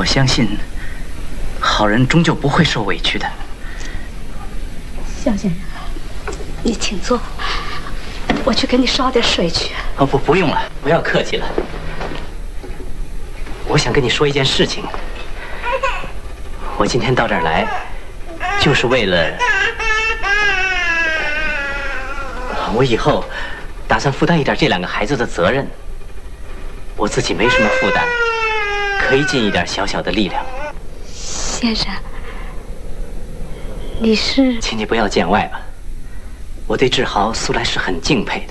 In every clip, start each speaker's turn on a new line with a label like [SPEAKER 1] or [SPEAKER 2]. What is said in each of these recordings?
[SPEAKER 1] 我相信，好人终究不会受委屈的。
[SPEAKER 2] 肖先生，你请坐，我去给你烧点水去。
[SPEAKER 1] 哦，不用了，不要客气了。我想跟你说一件事情。我今天到这儿来，就是为了我以后打算负担一点这2个孩子的责任。我自己没什么负担，可以尽一点小小的力量。
[SPEAKER 2] 先生，你是……
[SPEAKER 1] 请你不要见外吧。我对志豪素来是很敬佩的。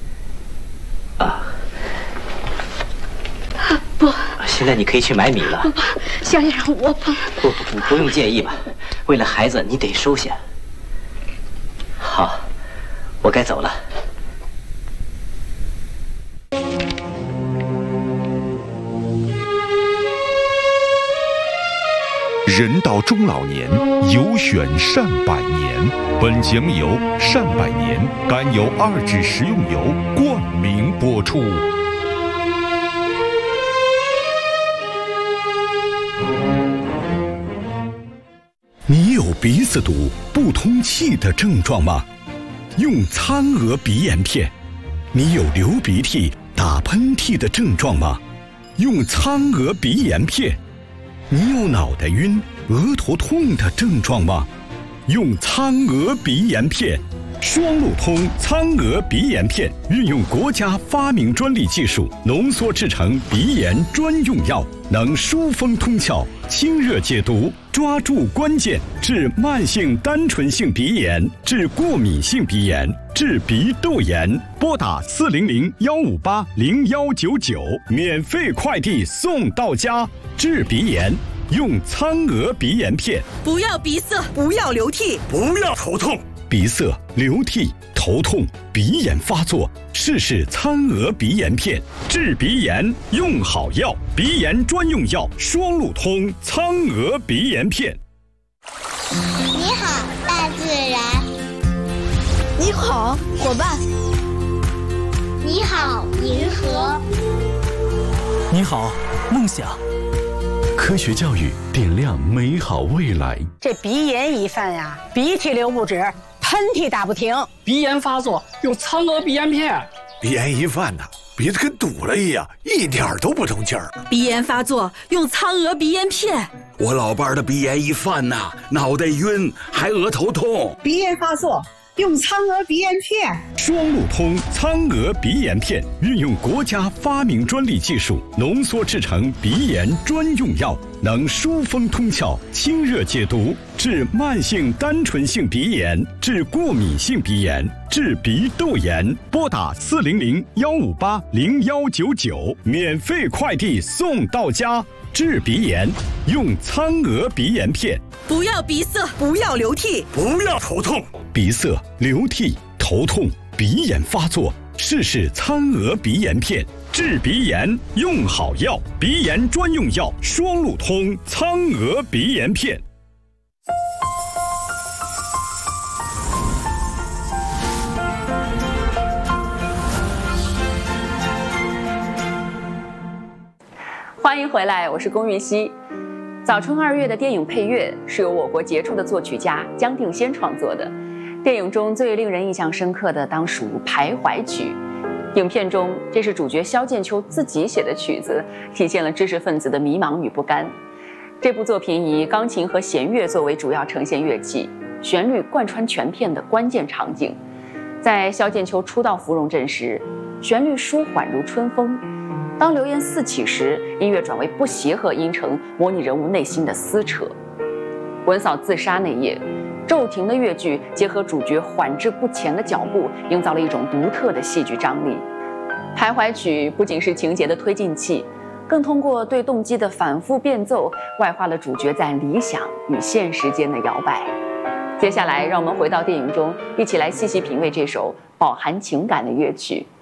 [SPEAKER 2] 不，
[SPEAKER 1] 现在你可以去买米了。
[SPEAKER 2] 不，肖先生，我
[SPEAKER 1] 不用介意吧？为了孩子，你得收下。好，我该走了。
[SPEAKER 3] 人到中老年，有选善百年。本节目由善百年甘油2酯食用油冠名播出。你有鼻子堵、不通气的症状吗？用苍娥鼻炎片。你有流鼻涕、打喷嚏的症状吗？用苍娥鼻炎片。你有脑袋晕、额头痛的症状吗？用苍娥鼻炎片。双路通苍娥鼻炎片运用国家发明专利技术浓缩制成鼻炎专用药，能疏风通窍、清热解毒，抓住关键，治慢性单纯性鼻炎，治过敏性鼻炎，治鼻窦炎。拨打400-158-0199，免费快递送到家。治鼻炎用苍娥鼻炎片。
[SPEAKER 4] 不要鼻塞，不要流涕，
[SPEAKER 3] 不要头痛。鼻塞、流涕、头痛、鼻炎发作，试苍娥鼻炎片，治鼻炎用好药，鼻炎专用药，双路通苍娥鼻炎片。
[SPEAKER 5] 你好，大自然。
[SPEAKER 4] 你好，伙伴。
[SPEAKER 5] 你好，银河。
[SPEAKER 6] 你好，梦想。科学教育点亮美好未来。
[SPEAKER 7] 这鼻炎一犯呀，鼻涕流不止，喷嚏打不停。
[SPEAKER 8] 鼻炎发作用苍娥鼻炎片。
[SPEAKER 9] 鼻炎一犯呢，鼻子跟堵了一样，一点都不通气儿。
[SPEAKER 4] 鼻炎发作用苍娥鼻炎片。
[SPEAKER 10] 我老伴儿的鼻炎一犯呐，脑袋晕，还额头痛。
[SPEAKER 7] 鼻炎发作用苍娥鼻炎片。
[SPEAKER 3] 双路通苍娥鼻炎片运用国家发明专利技术浓缩制成鼻炎专用药，能疏风通窍、清热解毒，治慢性单纯性鼻炎，治过敏性鼻炎，治鼻窦炎。拨打400-158-0199，免费快递送到家。治鼻炎用苍娥鼻炎片。
[SPEAKER 4] 不要鼻塞，不要流涕，
[SPEAKER 9] 不要头痛。
[SPEAKER 3] 鼻塞、流涕、头痛、鼻炎发作，试苍娥鼻炎片。治鼻炎用好药，鼻炎专用药，双路通苍娥鼻炎片。
[SPEAKER 11] 欢迎回来，我是龚云熙。早春2月的电影配乐是由我国杰出的作曲家姜定先创作的。电影中最令人印象深刻的当属《徘徊曲》。影片中，这是主角萧剑秋自己写的曲子，体现了知识分子的迷茫与不甘。这部作品以钢琴和弦乐作为主要呈现乐器，旋律贯穿全片的关键场景。在萧剑秋初到芙蓉镇时，旋律舒缓如春风。当流言四起时，音乐转为不协和音程，模拟人物内心的撕扯。文嫂自杀那夜，骤停的乐句结合主角缓滞不前的脚步，营造了一种独特的戏剧张力。徘徊曲不仅是情节的推进器，更通过对动机的反复变奏，外化了主角在理想与现实间的摇摆。接下来，让我们回到电影中，一起来细细品味这首饱含情感的乐曲。